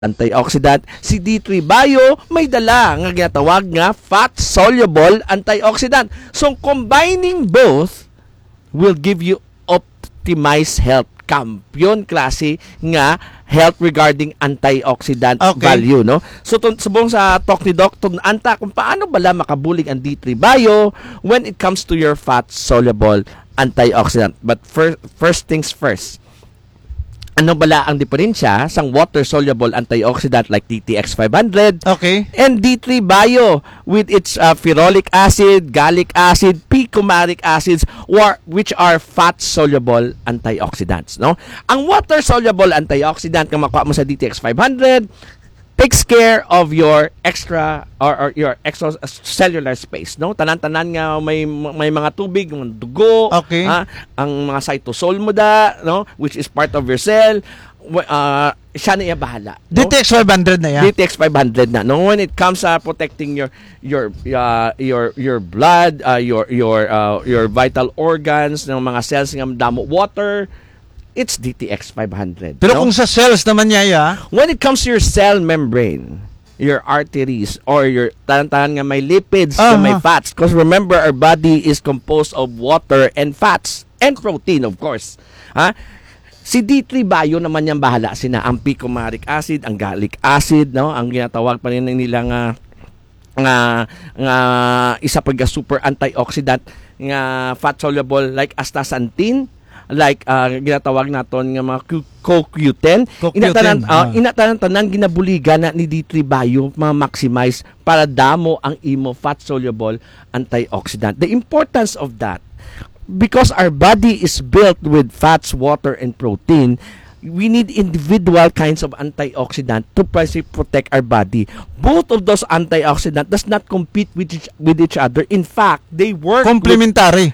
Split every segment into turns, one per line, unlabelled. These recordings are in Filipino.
antioxidant. Si D3 Bio may dala nga ginatawag nga fat-soluble antioxidant. So, combining both will give you optimized health. Kampiyon klase nga health regarding antioxidant value, no? So, subong sa talk ni Doc, anta kung paano bala makabulig ang D3 Bio when it comes to your fat-soluble antioxidant. But first things first, ano bala ang diferensya sa water-soluble antioxidant like DTX 500 and D3 Bio with its ferolic acid, gallic acid, picomaric acids which are fat-soluble antioxidants, no? Ang water-soluble antioxidant nga makuha mo sa DTX 500 takes care of your extra or your extracellular space, no? Tanan-tanan nga may mga tubig, mga dugo, ang mga cytosol mo no, which is part of your cell, siya na bahala, no?
DTX 500 na yan.
DTX 500 na, no? When it comes sa protecting your blood, your vital organs ng mga cells nga damo water, it's DTX 500.
Pero kung sa cells naman niya,
when it comes to your cell membrane, your arteries, or your tanan-tanan nga may lipids, nga may fats, because remember, our body is composed of water and fats, and protein, of course. Si D3 Bio naman yung bahala sina ang picomaric acid, ang gallic acid, no? Ang ginatawag pa rin nila nga isa pag super antioxidant nga fat-soluble like astaxanthin, like ginatawag naton nga mga CoQ10. Inatanan ginabuligan na ni D3 Bio ma-maximize para damo ang imo fat-soluble antioxidant. The importance of that, because our body is built with fats, water, and protein, we need individual kinds of antioxidant to protect our body. Both of those antioxidants does not compete with each other. In fact, they work
complementary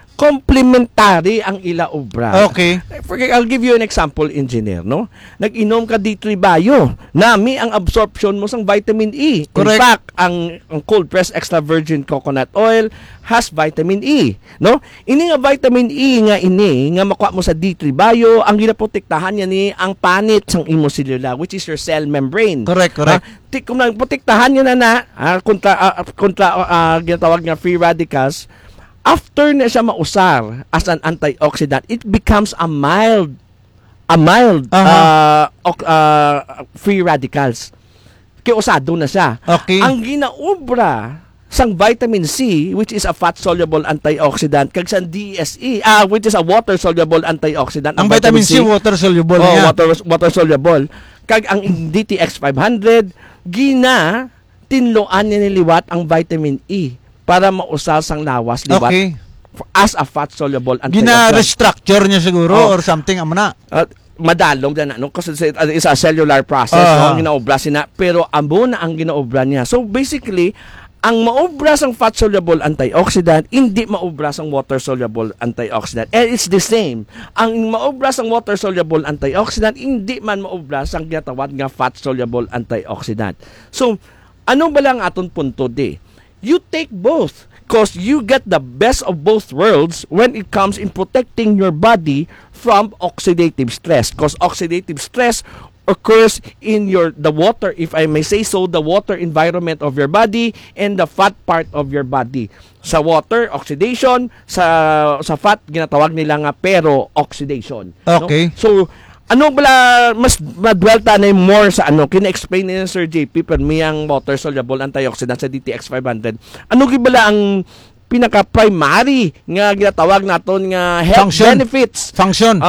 ang ila obra. I'll give you an example, engineer, no? Nag-inom ka D3 Bio, nami ang absorption mo sang vitamin E.
Correct.
In fact, ang cold pressed extra virgin coconut oil has vitamin E, no? Ini nga vitamin E nga makuha mo sa D3 Bio, ang ginaprotektahan niya ni ang panit sang imo selula, which is your cell membrane.
Correct.
Kung protektahan niya kontra ginatawag nga free radicals, after na siya mausar as an antioxidant, it becomes a mild free radicals. Kaya usado na siya. Ang ginaobra sang vitamin C, which is a fat-soluble antioxidant, kag sang DSE, which is a water-soluble antioxidant.
Ang vitamin C water-soluble niya.
Water-soluble. Kag ang DTX 500, tinloan niya niliwat ang vitamin E para mausal sang lawas liwat as a fat-soluble antioxidant.
Gina-restructure niya siguro or something, amana.
Madalong na, no? Kasi it's a cellular process, no? Ginaobra sina, pero amo na ang ginaobra niya. So basically, ang maobra sang fat-soluble antioxidant, hindi maobra sang water-soluble antioxidant. And it's the same. Ang maobra sang water-soluble antioxidant, hindi man maobra sang ginatawag nga fat-soluble antioxidant. So, ano ba lang aton punto di? You take both because you get the best of both worlds when it comes in protecting your body from oxidative stress. Because oxidative stress occurs in the water, if I may say so, the water environment of your body and the fat part of your body. Sa water, oxidation. Sa fat, ginatawag nila nga pero-oxidation. No? So, ano bala, mas madwelta na more sa kina-explain ni Sir JP pero ang water-soluble antioxidant sa DTX 500. Ano gibala ang pinaka-primary nga ginatawag naton nga health benefits?
Function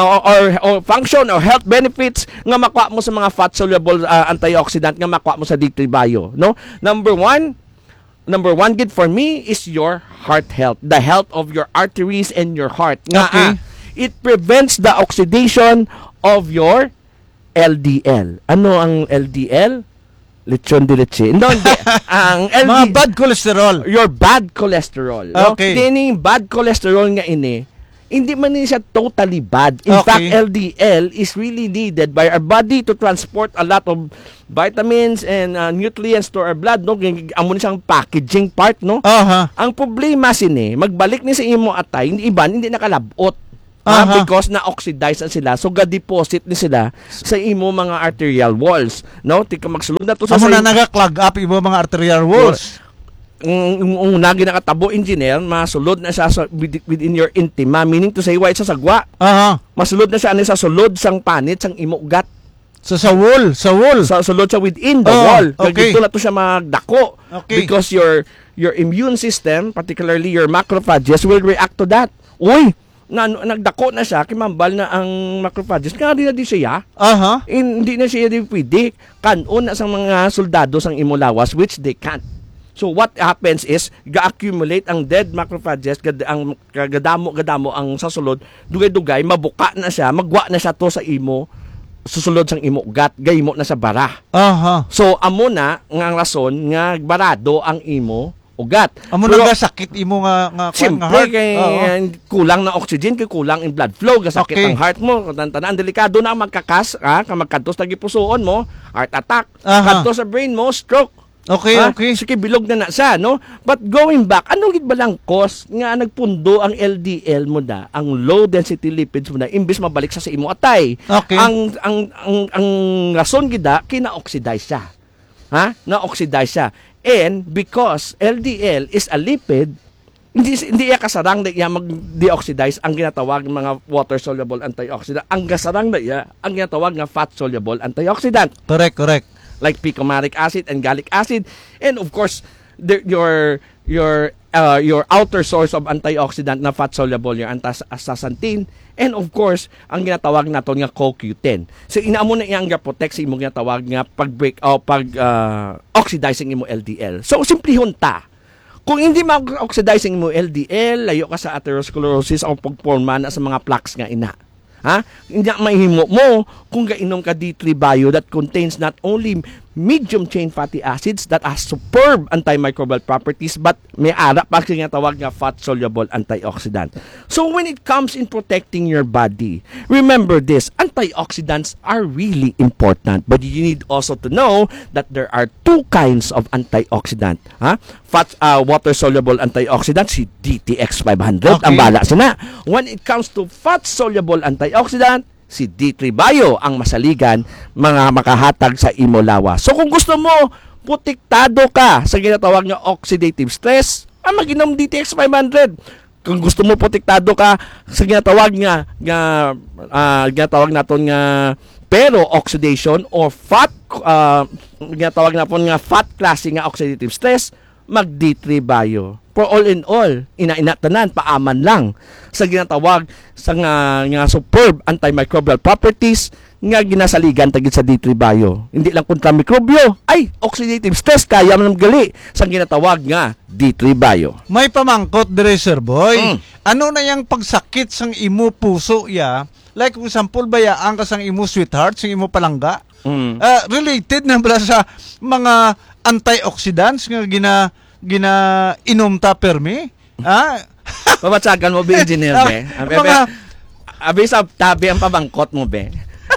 or health benefits nga makuha mo sa mga fat-soluble antioxidant nga makuha mo sa D3 Bio, no? Number one good for me is your heart health. The health of your arteries and your heart. It prevents the oxidation of your LDL. Ano ang LDL? Lechon de leche. No, hindi. Ang LDL,
mga bad cholesterol.
Your bad cholesterol. No? Dining bad cholesterol nga hindi man siya totally bad. In fact, LDL is really needed by our body to transport a lot of vitamins and nutrients to our blood, no? Amo ni siyang packaging part, no? Ang problema sini, magbalik ni sa imo atay, hindi nakalabot.
Aha.
Because na-oxidize na sila. So, ga-deposit ni sila sa imo mga arterial walls. No? Tika magsulod na to sa
Amo na naga-clog up ibo mga arterial walls.
una ginakatabo engineer, masulod na siya within your intima, meaning to say, why sa sagwa.
Aha.
Masulod na siya ani sa sulod sang panit, sang imo ugat.
So sa wall.
Sa sulod siya within the
Oh,
wall.
okay.
Dito na to siya magdako.
Okay.
Because your immune system, particularly your macrophages, will react to that. Uy, nagdako na siya, kimambal na ang macrophages. Kaya di siya.
Aha.
Hindi na siya di pwede. Kanon na sa mga soldado sang imo lawas, which they can't. So what happens is ga-accumulate ang dead macrophages, ang gadamo ang sa sulod, dugay-dugay, mabuka na siya, magwa na siya to sa imo, susulod sang imo ugat, gaymo na sa bara.
Aha.
So amo na nga ang rason nga barado ang imo ugat.
Amo
Pero,
na sakit imo nga
siyempre,
heart.
kay kulang na oxygen, kay kulang in blood flow, kasakit
Okay.
ang heart mo, tantanan, delikado na magkakas, magkantos na gipusoon mo, heart attack,
Aha.
kanto sa brain mo, stroke.
Okay, okay.
Sige, bilog na siya, no? But going back, anong gid ba lang cause nga nagpundo ang LDL mo da, ang low density lipids mo da, imbis mabalik sa imo atay.
Okay.
Ang rason gida kina-oxidize siya. Na-oxidize siya. And because LDL is a lipid, hindi iya kasarang na iya mag-deoxidize ang ginatawag ng mga water-soluble antioxidant. Ang kasarang na iya ang ginatawag nga fat-soluble antioxidant.
Correct.
Like picomatic acid and gallic acid, and of course your outer source of antioxidant na fat soluble, your astaxanthin, and of course ang ginatawag naton nga CoQ10. So inaamo na iyang ga-protect sa imong ginatawag nga pag-break o oxidizing imo LDL. So simplihon ta. Kung hindi mag-oxidizing mo LDL, layo ka sa atherosclerosis o pagporma na sa mga plaques nga ina. Hindi mahimo mo kung gainom ka D3 Bio that contains not only medium chain fatty acids that has superb antimicrobial properties, but may ara pa tawag nga fat soluble antioxidant. So when it comes in protecting your body, remember this, antioxidants are really important, but you need also to know that there are two kinds of antioxidant. Fat water soluble antioxidant, si DTX 500 ang
Okay.
bala sina. When it comes to fat soluble antioxidant, si D3 Bio ang masaligan, mga makahatag sa imo lawas. So kung gusto mo protektado ka sa ginatawag nga oxidative stress, mag-inom DTX 500. Kung gusto mo protektado ka sa ginatawag ginatawag naton nga pero oxidation or fat, ginatawag naton nga fat class nga oxidative stress, mag D3 Bio. For all in all, ina-tanan, paaman lang sa ginatawag sa nga superb antimicrobial properties nga ginasaligan tagid sa D3 Bio. Hindi lang kontra mikrobyo, ay oxidative stress kaya man gali sa ginatawag nga D3 Bio.
May pamangkot dire, sir boy. Ano na yang pagsakit sang imo puso ya? Like for example, bayaan ka sang imo sweetheart, sang imo palangga. Related na pala sa mga antioxidants nga inom ta permi?
Babatsagan mo be, engineer be. Abi sa tabi ang pabangkot mo be.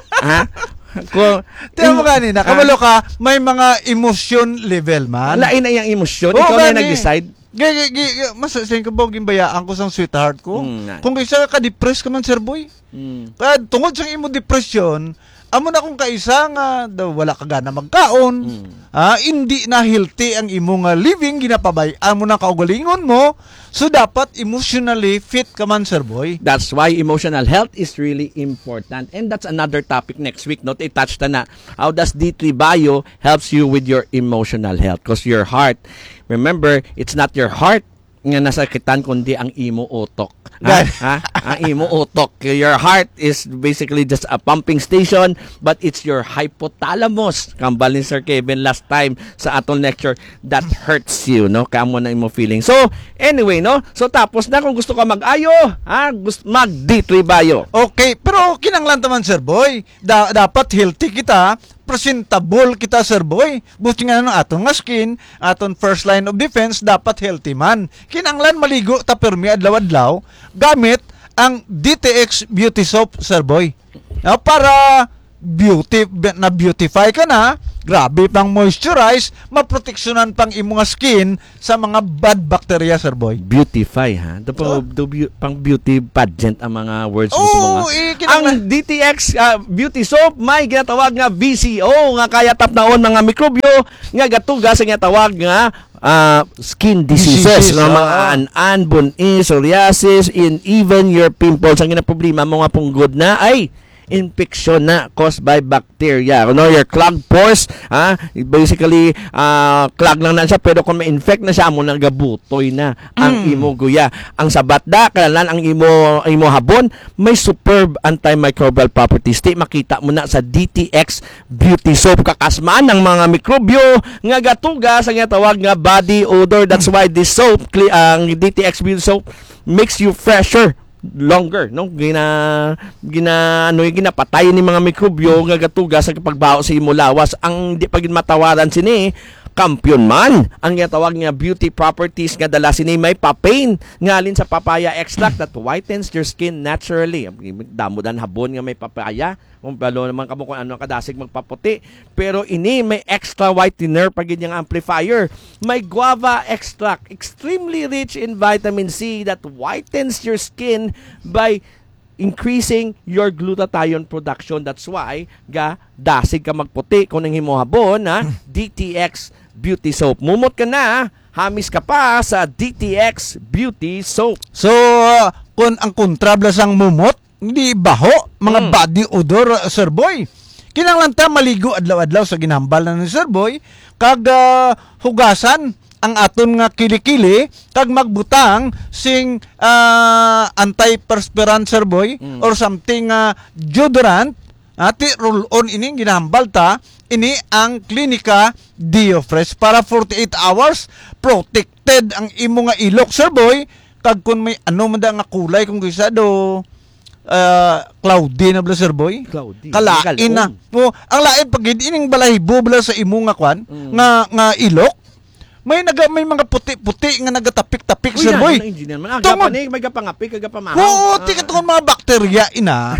Kung
Tiyan mo kanina, kabalo ka, may mga emotion level man.
lain na yung emosyon, ikaw na nag-decide.
Mas sayang ka ba, gimbayaan ko sang sweetheart ko? Kung kaysa ka-depress ka man, sir boy. Kaya tungod sa imo depression, amo na kung kaisa nga wala ka gana magkaon, hindi na healthy ang imong living, ginapabayaan mo na kaugalingon mo, so dapat emotionally fit ka man, sir boy.
That's why emotional health is really important. And that's another topic next week. No? I-touch na how does D3 Bio helps you with your emotional health? Because your heart, remember, it's not your heart nga nasakitan kundi ang imo utok. Ang imo utok. Your heart is basically just a pumping station, but it's your hypothalamus. Kambal ni Sir Kevin last time sa atong lecture, that hurts you, no? Kamo na imo feeling. So, anyway, no? So tapos na, kung gusto ka mag-ayo, mag D3 Bio.
Okay, pero kinanglan taman, sir boy. Dapat healthy kita, presentable kita, sir boy. Buti nga no, aton nga skin, aton first line of defense, dapat healthy man. Kinanglan maligo ta permi adlaw-adlaw gamit ang DTX Beauty Soap, sir boy. Para beautify ka na, grabe pang moisturize, maproteksyonan pang imong skin sa mga bad bacteria, sir boy.
Beautify, ha? Ito pang beauty pageant ang mga words mo mo. Ang DTX Beauty Soap may ginatawag nga VCO nga kaya tapnaon mga mikrobyo nga gatuga sa ginatawag nga skin diseases, no, mga an-an, bunis, psoriasis, and even your pimples. Ang problema mo nga punggod na ay infection na caused by bacteria. You know, your clogged pores, basically, clog lang na siya, pero kung ma-infect na siya, amo nagabutoy na ang imo guya. Ang sabatda, kailan ang imo habon, may superb antimicrobial properties. Makita mo na sa DTX Beauty Soap. Kakasmaan ng mga mikrobyo, nga gatuga, sa nga tawag nga body odor. That's why this soap, ang DTX Beauty Soap, makes you fresher longer, no, ginapatay ni mga mikrobyo nga gatuga sa pagbaho sa imo lawas. Ang di pagin matawaran sini kampiyon man ang tawag nga beauty properties nga dala sini may papain ngalin sa papaya extract that whitens your skin naturally. Damudan habon nga may papaya, kung palo naman kamo kung ano kadasig magpaputi, pero ini may extra whitener pagin yang amplifier. May guava extract, extremely rich in vitamin C that whitens your skin by increasing your glutathione production. That's why dasig ka magputi kung nang himuhabon na DTX Beauty Soap. Mumot ka na, hamis ka pa sa DTX Beauty Soap.
So, kung ang kontrabla sang mumot, hindi baho, mga body odor, sir boy. Kinanglan ta maligo adlaw-adlaw sa ginhambal na ni sir boy, kag hugasan ang aton nga kilikili, kag magbutang sing antiperspirant, sir boy, or something deodorant, ati roll on ining ginhambal ta, ini ang Clinica Diofresh para 48 hours protected ang imo nga ilok, sir boy. Kag kun may ano man da nga kulay kung gusto do cloudy na bala, sir boy.
Cloudy.
Kalain na. Ang lain pag ining balahibo bala sa imo nga kwan nga ilok. May mga puti-puti nga nagatapik-tapik, sir boy.
Tungod may gapangapik, gapamahaw.
Oo, tikatong mga bakterya ina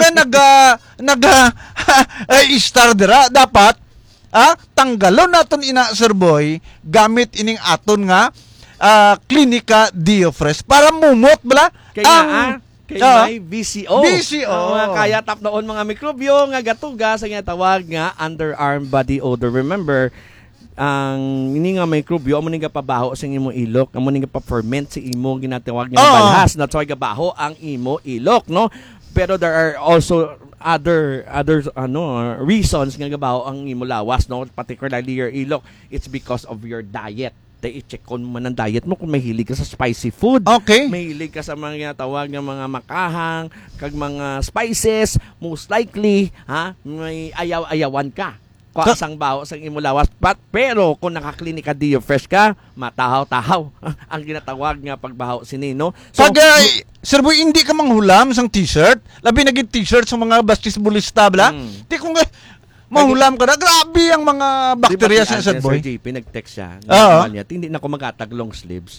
nga star dira dapat tanggalon naton ina, sir boy, gamit ining aton nga Clinica Diofresh para mumot bala
kaya may VCO.
Mga
kaya tapnoon mga mikrobyo nga gatuga sa tawag nga underarm body odor. Remember, ang ini nga mikrobyo amo nga pabaho sa imo ilok, amo nga pa-ferment sa imo ginatawag nga balhas. That's why gabaho ang imo ilok, no? Pero there are also other reasons nga gabaho ang imo lawas, no? Particularly your ilok. It's because of your diet. I-check ko man ang diet mo kung mahilig ka sa spicy food.
Okay.
Mahilig ka sa mga tawag ng mga makahang, kag mga spices, most likely, may ayaw-ayawan ka. Kuasang baho sa imo lawas. Pero kung naka-Clinica Diofresh ka, matahaw-tahaw ang ginatawag nga pagbaho sini, no? So,
sir boy, hindi ka manghulam sang t-shirt, labi naging t-shirt sa mga basketballista bla. Di kung mahulam ka na, grabe ang mga bakterya sa sir boy.
Sir JP, nag-text siya. Hindi na ako magatag long sleeves.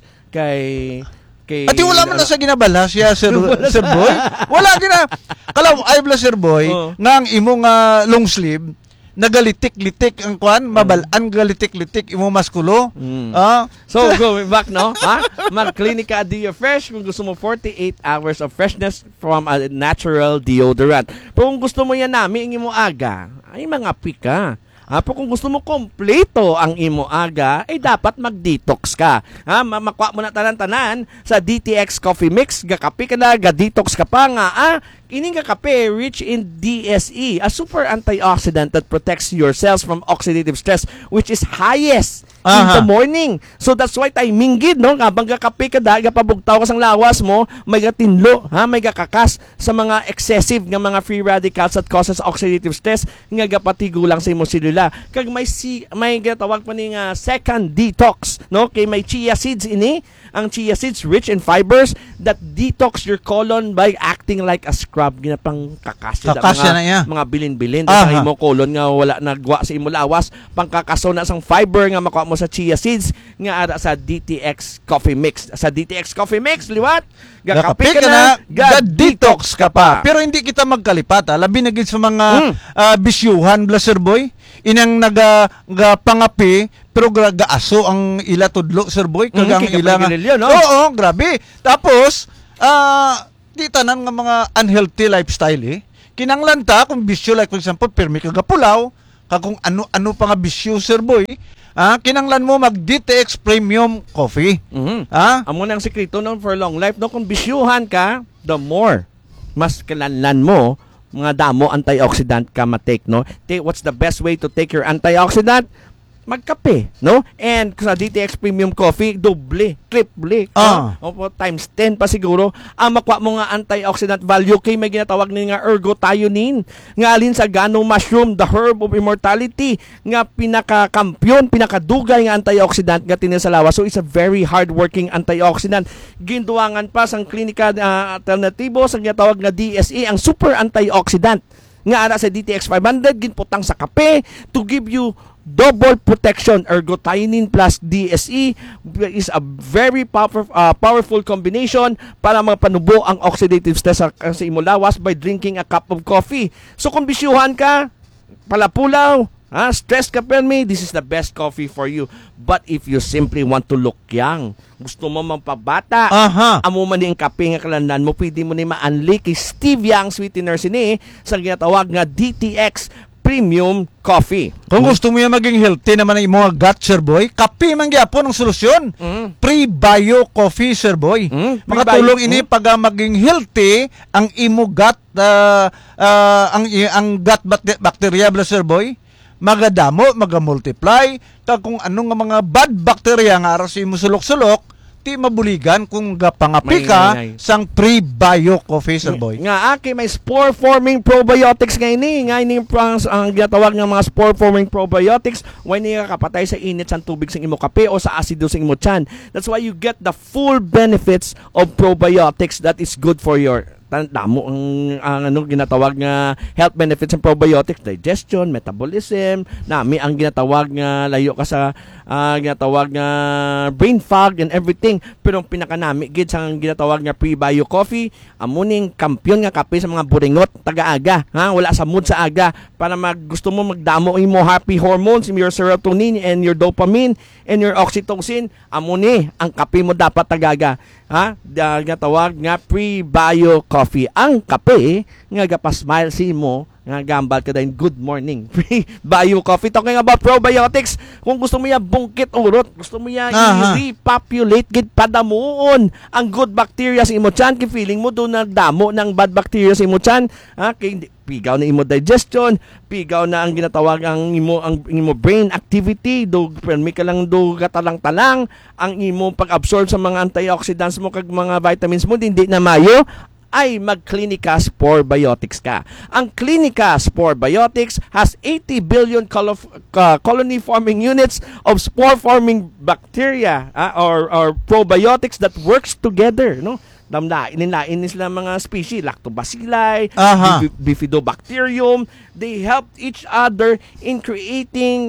At
wala man na sa ginabala siya, sir boy. Wala gina. Kalaw, ay bla, sir boy, nga ang imong long sleeve, nagalitik-litik ang kwan, mabalaan galitik-litik imo maskulo.
So, go back, no? Mag-Clinica Diofresh kung gusto mo 48 hours of freshness from a natural deodorant. Pero kung gusto mo yan namin, imo aga, ay mga pika. Pero kung gusto mo kompleto ang imo aga, dapat mag-detox ka. Makuha mo na tanan-tanan sa DTX Coffee Mix, gakape ka na, ga-detox ka pa nga. Ining kape rich in DSE, a super antioxidant that protects your cells from oxidative stress, which is highest in the morning. So that's why tayo minggid, no? Habang kape ka da, gapabugtaw ka sang lawas mo, may gatinlo, may gakakas sa mga excessive nga mga free radicals that causes oxidative stress, nga gapatigulang sa imong selula. Kag may gatawag pa ni nga second detox, no? Kay may chia seeds ini, ang chia seeds rich in fibers that detox your colon by acting like a scrub ginapang kakasya
na iya.
mga bilin-bilin sa imo kolon nga wala nagwa sa imo lawas, pangkakaso na sang fiber nga makuha mo sa chia seeds nga ara sa DTX Coffee Mix. Sa DTX Coffee Mix, liwat,
gakapi ka na, ga-detox ka pa. Pero hindi kita magkalipat, labi na gid sa mga bisyuhan, Sir Boy. Inang pangapi pero gaaso ang ila tudlo, Sir Boy, kagang ila nga.
No?
Oo, grabe. Tapos di tanan nga mga unhealthy lifestyle kinanglan ta kung bisyo, like for example permi ka gapulaw kung ano pa nga bisyo, Sir Boy, kinanglan mo mag DTX Premium Coffee.
Amo na ang sekreto no for long life no, kung bisyuhan ka, the more mas kinanglan mo mga damo antioxidant ka matake, no? What's the best way to take your antioxidant? Magkape, no? And sa DTX Premium Coffee, doble, triple, opo, times 10 pa siguro. Ang makuha mo nga antioxidant value kay may ginatawag ni nga ergothioneine, nga alin sa ganong mushroom, the herb of immortality, nga pinakakampiyon, pinakadugay nga antioxidant nga tinisalawa. So it's a very hard-working antioxidant. Ginduwangan pa sang klinika alternatibo sa ginatawag nga DSE, ang super antioxidant nga ara sa DTX 500 ginputang sa kape to give you double protection. Ergothioneine plus DSE is a very powerful combination para mapanubo ang oxidative stress sa imo lawas by drinking a cup of coffee. So kung bisyuhan ka, palapulaw, stress ka permi, this is the best coffee for you. But if you simply want to look young, gusto mo mapabata, amo man yung kape nga kalandan mo, pwede mo ni ma-unli kay stevia ang sweetener sini sa ginatawag nga DTX Premium Coffee.
Kung gusto mo yung maging healthy naman ang mga gut, Sir Boy, kape man gyapon ang solusyon. Pre-bio coffee, Sir Boy. Makatulong ini pag maging healthy ang imo gut, ang gut bacteria, Sir Boy. Magadamo, magamultiply, kung anong mga bad bacteria nga ara sa imo sulok-sulok, ti mabuligan kung gapangapi ka sang pre-bio coffee, Sir Boy.
Nga may spore-forming probiotics nga ini. Nga ini ang ginatawag nga mga spore-forming probiotics. Why niya kapatay sa init sa tubig sa imo kape o sa asido sa imo tiyan. That's why you get the full benefits of probiotics that is good for your damo ang ginatawag nga health benefits ng probiotics, digestion, metabolism, nami ang ginatawag nga layo ka sa ginatawag nga brain fog and everything. Pero ang pinakanami gid sa ginatawag nga pre-bio coffee, amuning kampiyon nga kape sa mga buringot taga-aga, wala sa mood sa aga para gusto mo magdamo imo happy hormones, your serotonin and your dopamine and your oxytocin, amuni ang kape mo dapat taga-aga. Ginatawag nga pre-bio coffee. Ang kape nga gapasmile si mo nga gambal ka din good morning. Pre-bio coffee. Talking about probiotics, kung gusto mo ya bungkit urot, gusto mo ya i-repopulate gid padamuon ang good bacteria sa imo tiyan, kay feeling mo do nagdamo ng bad bacteria sa imo tiyan, kay pigaw na imo digestion, pigaw na ang ginatawag ang imo brain activity, do permi ka lang do gatalang-talang ang imo pag-absorb sa mga antioxidants mo kag mga vitamins mo, hindi na mayo, ay mag-Clinica Spore Biotics ka. Ang Clinica Spore Biotics has 80 billion colony-forming units of spore-forming bacteria or probiotics that works together, no? Lain sila mga species, Lactobacilli, Bifidobacterium. They help each other in creating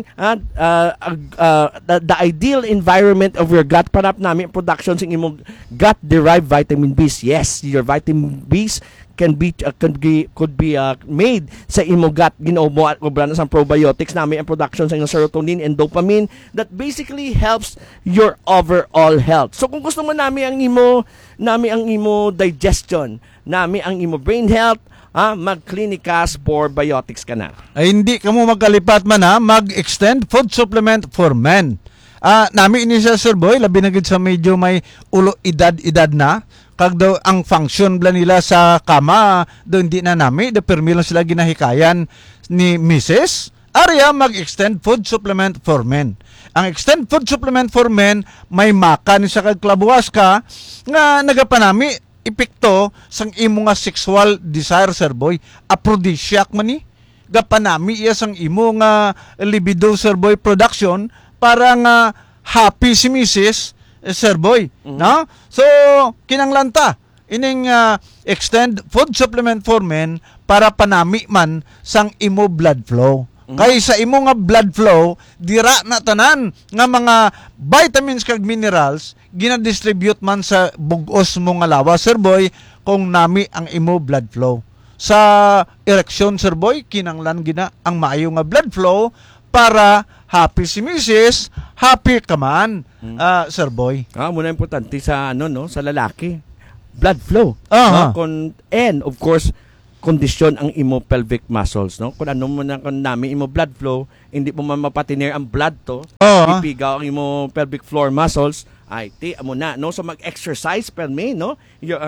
the ideal environment of your gut para namin production sa imong gut-derived vitamin B's. Yes, your vitamin B's could be made sa imo gut. Ginoo at obra na sa probiotics namin ang production sa imo serotonin and dopamine that basically helps your overall health. So kung gusto mo namin ang imo digestion, namin ang imo brain health, mag-Clinica Spore Biotics ka na.
Ay hindi ka mo magkalipat man mag-extend food supplement for men. Nami ini sa Sir Boy, labi na gid sa medyo may ulo edad na, kag daw ang function bla nila sa kama, do hindi na nami, de permi lang sila ginahikayan ni Mrs. Arya mag-extend food supplement for men. Ang extend food supplement for men may makan sa kagklabuwas ka nga nagapanami epekto sang imo nga sexual desire, Sir Boy. Aphrodisiac man ni. Gapanami iya sang imo nga libido, Sir Boy, production para nga happy si Mrs. Sir Boy, no? So kinanglanta ining extend food supplement for men para panami man sang imo blood flow. Kay sa imo nga blood flow, dira na tanan nga mga vitamins kag minerals ginadistribute man sa bugos mo nga lawas, Sir Boy, kung nami ang imo blood flow. Sa erection, Sir Boy, kinanglan gina ang maayo nga blood flow para happy si Mrs., happy ka man, Sir Boy.
Muna importante sa sa lalaki, blood flow. And of course, kondisyon ang imo pelvic muscles, no? Kung ano mo na kung nami imo blood flow, hindi mo man mapatiner ang blood to, ipigaw ang imo pelvic floor muscles, ay ti amo na, no? So mag-exercise per me, no?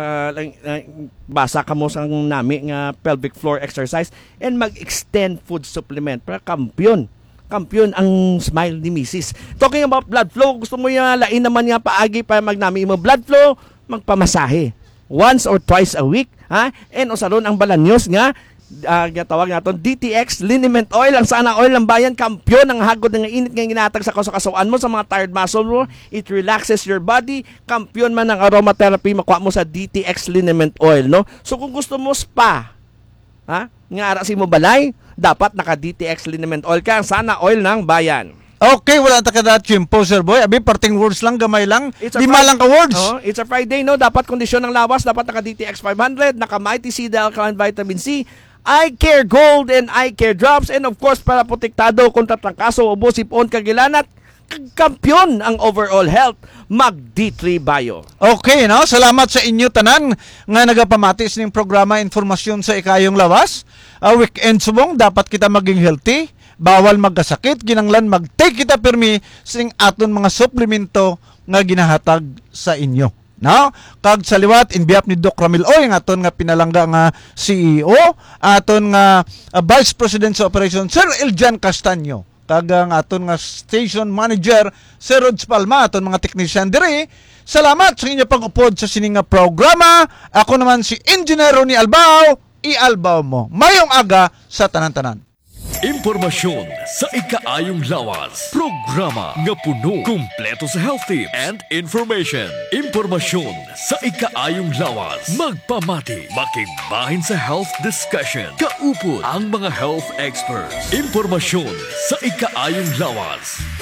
Basa ka mo sa nami nga pelvic floor exercise and mag-extend food supplement para kampiyon ang smile ni Mrs. Talking about blood flow, gusto mo yung lain naman nga paagi para magnami mo blood flow, magpamasahe. Once or twice a week, ha? And usaron ang balanyos nga, tawag naton DTX Liniment Oil, ang sana oil ng bayan, kampyon ang hagod ng init nga ginatag sa kasukasuan mo sa mga tired muscle mo. It relaxes your body. Kampyon man ang aromatherapy, makuha mo sa DTX Liniment Oil, no? So kung gusto mo spa, ha? Nga arasin mo balay, dapat naka DTX Liniment Oil ka, ang sana oil ng bayan.
Okay, wala ta kada chimpo, Sir Boy. Abi, parting words lang, gamay lang. Lima lang ka words.
It's a Friday, no? Dapat kondisyon ng lawas, dapat naka DTX 500, naka Mighty C, Alkaline Vitamin C, Eye Care Gold and Eye Care Drops, and of course, para protektado kontra trangkaso, ubo, sipon, kagilanat, kampyon ang overall health, mag D3 Bio.
Okay, no? Salamat sa inyo tanan nga nagapamatis ning programa informasyon sa ikayong lawas. Weekend subong, dapat kita maging healthy. Bawal magkasakit, ginanglan mag-take kita permi sing aton mga suplemento nga ginahatag sa inyo. No? Kag sa liwat, in behalf ni Doc Ramil Oy, nga aton nga pinalangga nga CEO, aton nga Vice President sa Operation, Sir Eljan Castaño, kag nga aton nga Station Manager, Sir Rods Palma, aton mga technician diri. Salamat sa inyo pag-upod sa sining nga programa. Ako naman si Engineer Ronnie Albao, i-albaw mo. Mayong aga sa tanan-tanan.
Impormasyon sa ikaayong lawas. Programa nga puno, kumpleto sa health tips and information. Impormasyon sa ikaayong lawas. Magpamati, makibahin sa health discussion. Kaupod ang mga health experts. Impormasyon sa ikaayong lawas.